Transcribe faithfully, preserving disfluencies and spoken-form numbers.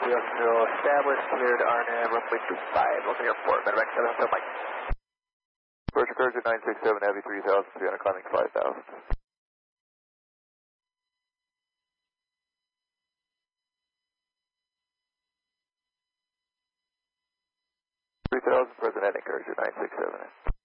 Zero zero established, cleared R N A V, roughly two five, looking airport, medevac seven, so Mike. First Encourager nine six seven, Heavy three thousand, three hundred, climbing five thousand. three thousand, President Encourager nine six seven.